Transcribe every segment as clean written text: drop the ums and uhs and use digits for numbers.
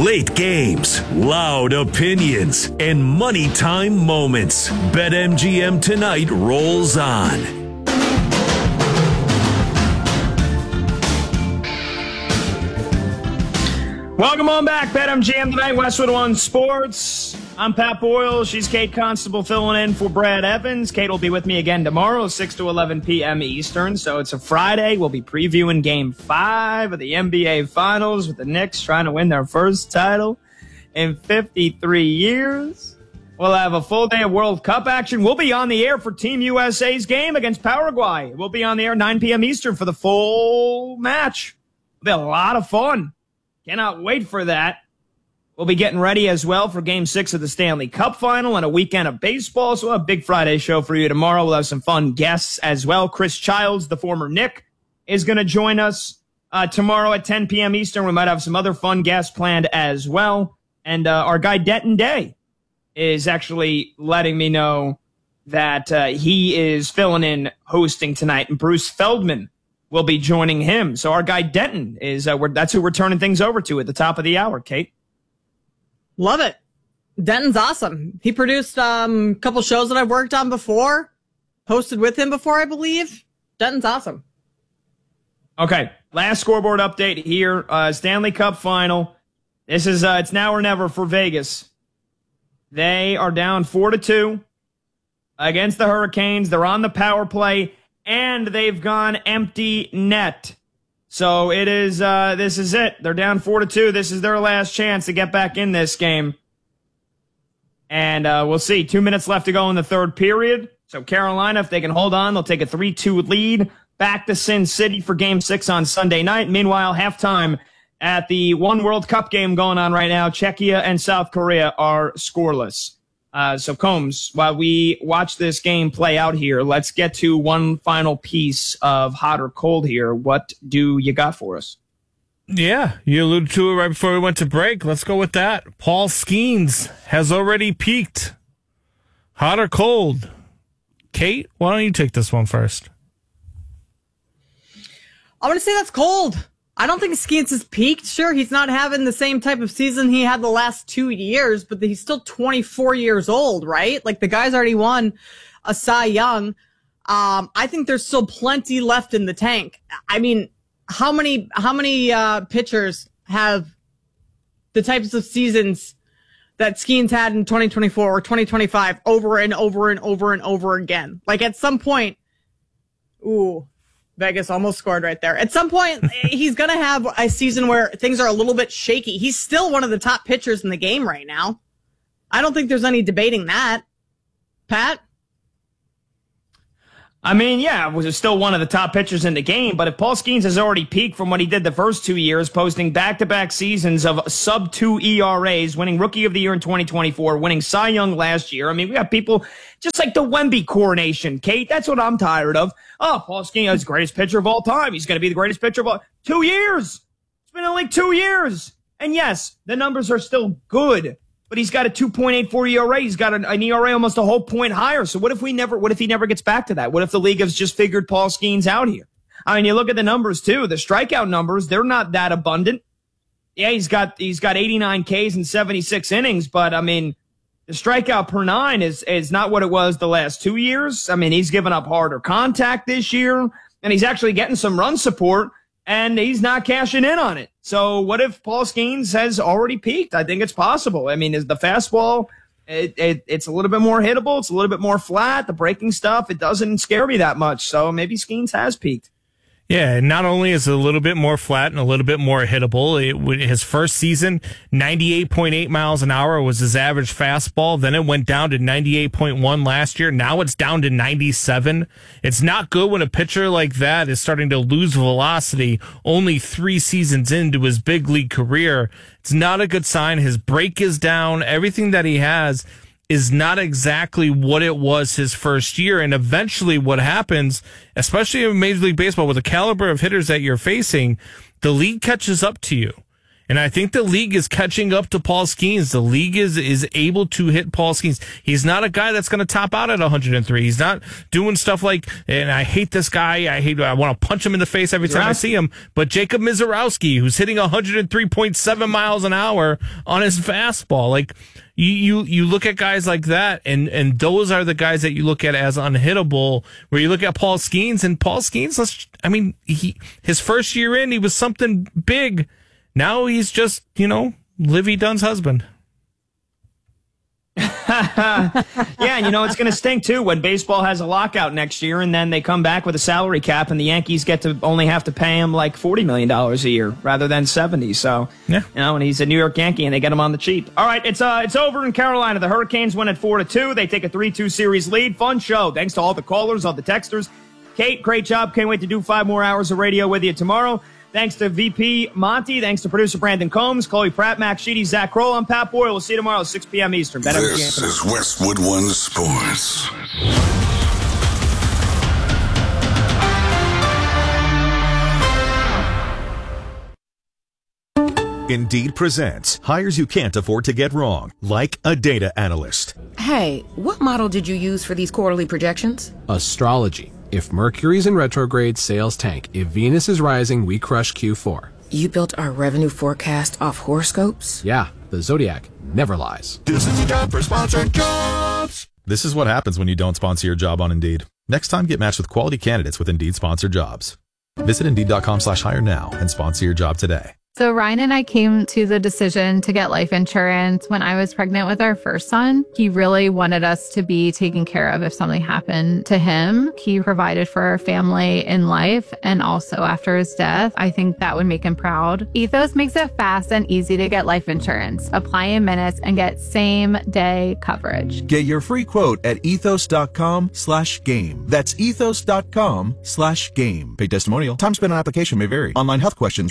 Late games, loud opinions, and money time moments. BetMGM Tonight rolls on. Welcome on back, BetMGM Tonight, Westwood One Sports. I'm Pat Boyle. She's Kate Constable filling in for Brad Evans. Kate will be with me again tomorrow, 6 to 11 p.m. Eastern. So it's a Friday. We'll be previewing Game 5 of the NBA Finals with the Knicks trying to win their first title in 53 years. We'll have a full day of World Cup action. We'll be on the air for Team USA's game against Paraguay. We'll be on the air 9 p.m. Eastern for the full match. It'll be a lot of fun. Cannot wait for that. We'll be getting ready as well for Game 6 of the Stanley Cup Final and a weekend of baseball. So we'll have a big Friday show for you tomorrow. We'll have some fun guests as well. Chris Childs, the former Knick, is going to join us tomorrow at 10 p.m. Eastern. We might have some other fun guests planned as well. And our guy Denton Day is actually letting me know that he is filling in hosting tonight. And Bruce Feldman will be joining him. So our guy Denton is that's who we're turning things over to at the top of the hour, Kate. Love it. Denton's awesome. He produced a couple shows that I've worked on before, hosted with him before, I believe. Denton's awesome. Okay, last scoreboard update here. Stanley Cup Final. This is it's now or never for Vegas. They are down 4-2 against the Hurricanes. They're on the power play, and they've gone empty net. So it is, this is it. They're down 4-2. This is their last chance to get back in this game. And we'll see. 2 minutes left to go in the third period. So Carolina, if they can hold on, they'll take a 3-2 lead back to Sin City for Game 6 on Sunday night. Meanwhile, halftime at the One World Cup game going on right now, Czechia and South Korea are scoreless. So Combs, while we watch this game play out here, let's get to one final piece of hot or cold here. What do you got for us? Yeah, you alluded to it right before we went to break. Let's go with that. Paul Skeens has already peaked. Hot or cold? Kate, why don't you take this one first? I want to say that's cold. I don't think Skeens has peaked. Sure, he's not having the same type of season he had the last 2 years, but he's still 24 years old, right? Like, the guy's already won a Cy Young. I think there's still plenty left in the tank. I mean, how many pitchers have the types of seasons that Skeens had in 2024 or 2025 over and over and over and over again? Like, at some point, ooh, Vegas almost scored right there. At some point, he's going to have a season where things are a little bit shaky. He's still one of the top pitchers in the game right now. I don't think there's any debating that. Pat? I mean, yeah, was still one of the top pitchers in the game, but if Paul Skeens has already peaked from what he did the first 2 years, posting back-to-back seasons of sub-2 ERAs, winning Rookie of the Year in 2024, winning Cy Young last year. I mean, we got people just like the Wemby coronation, Kate. That's what I'm tired of. Oh, Paul Skeens is the greatest pitcher of all time. He's going to be the greatest pitcher of all 2 years. It's been only 2 years. And yes, the numbers are still good. But he's got a 2.84 ERA. He's got an ERA almost a whole point higher. So what if he never gets back to that? What if the league has just figured Paul Skeens out here? I mean, you look at the numbers too. The strikeout numbers, they're not that abundant. Yeah, he's got 89 Ks in 76 innings, but I mean, the strikeout per 9 is not what it was the last 2 years. I mean, he's given up harder contact this year, and he's actually getting some run support, and he's not cashing in on it. So what if Paul Skeens has already peaked? I think it's possible. I mean, is the fastball, it's a little bit more hittable. It's a little bit more flat. The breaking stuff, it doesn't scare me that much. So maybe Skeens has peaked. Yeah, not only is it a little bit more flat and a little bit more hittable, his first season, 98.8 miles an hour was his average fastball. Then it went down to 98.1 last year. Now it's down to 97. It's not good when a pitcher like that is starting to lose velocity only 3 seasons into his big league career. It's not a good sign. His break is down. Everything that he has is not exactly what it was his first year. And eventually what happens, especially in Major League Baseball with the caliber of hitters that you're facing, the league catches up to you. And I think the league is catching up to Paul Skeens. The league is able to hit Paul Skeens. He's not a guy that's going to top out at 103. He's not doing stuff like, and I hate this guy. I want to punch him in the face every time I see him. But Jacob Mizorowski, who's hitting 103.7 miles an hour on his fastball. Like, you look at guys like that, and those are the guys that you look at as unhittable, where you look at Paul Skeens, and Paul Skeens, his first year in, he was something big. Now he's just, Livy Dunn's husband. Yeah, and it's going to stink, too, when baseball has a lockout next year, and then they come back with a salary cap, and the Yankees get to only have to pay him like $40 million a year rather than $70. So, yeah. And he's a New York Yankee, and they get him on the cheap. All right, it's over in Carolina. The Hurricanes win at 4-2. They take a 3-2 series lead. Fun show. Thanks to all the callers, all the texters. Kate, great job. Can't wait to do 5 more hours of radio with you tomorrow. Thanks to VP Monty. Thanks to producer Brandon Combs, Chloe Pratt, Max Sheedy, Zach Kroll. I'm Pat Boyle. We'll see you tomorrow at 6 p.m. Eastern. This is Westwood One Sports. Indeed presents hires you can't afford to get wrong, like a data analyst. Hey, what model did you use for these quarterly projections? Astrology. If Mercury's in retrograde, sales tank. If Venus is rising, we crush Q4. You built our revenue forecast off horoscopes? Yeah, the Zodiac never lies. This is the job for sponsored jobs. This is what happens when you don't sponsor your job on Indeed. Next time, get matched with quality candidates with Indeed sponsored jobs. Visit Indeed.com/hire now and sponsor your job today. So Ryan and I came to the decision to get life insurance when I was pregnant with our first son. He really wanted us to be taken care of if something happened to him. He provided for our family in life and also after his death. I think that would make him proud. Ethos makes it fast and easy to get life insurance. Apply in minutes and get same day coverage. Get your free quote at ethos.com/game. That's ethos.com/game. Paid testimonial. Time spent on application may vary. Online health questions.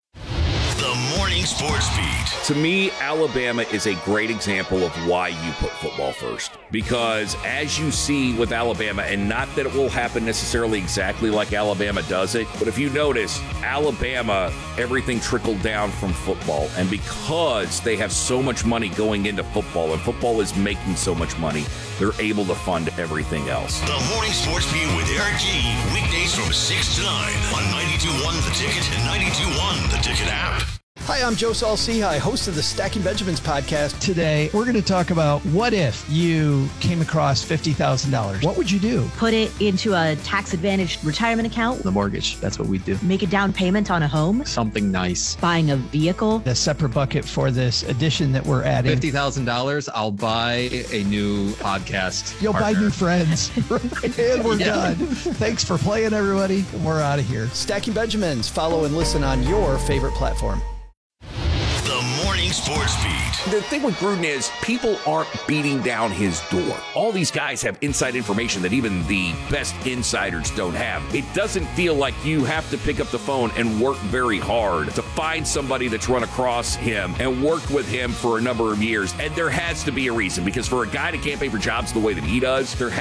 Sports Beat. To me, Alabama is a great example of why you put football first. Because as you see with Alabama, and not that it will happen necessarily exactly like Alabama does it, but if you notice, Alabama, everything trickled down from football. And because they have so much money going into football, and football is making so much money, they're able to fund everything else. The Morning Sports Beat with Eric G. Weekdays from 6 to 9 on 92.1 The Ticket and 92.1 The Ticket app. Hi, I'm Joe Saul-Sehy, host of the Stacking Benjamins podcast. Today, we're going to talk about what if you came across $50,000. What would you do? Put it into a tax-advantaged retirement account. The mortgage, that's what we do. Make a down payment on a home. Something nice. Buying a vehicle. A separate bucket for this addition that we're adding. $50,000, I'll buy a new podcast You'll partner. buy new friends. And we're done. Thanks for playing, everybody. We're out of here. Stacking Benjamins. Follow and listen on your favorite platform. The Morning Sports Beat. The thing with Gruden is people aren't beating down his door. All these guys have inside information that even the best insiders don't have. It doesn't feel like you have to pick up the phone and work very hard to find somebody that's run across him and worked with him for a number of years. And there has to be a reason, because for a guy that can't pay for jobs the way that he does, there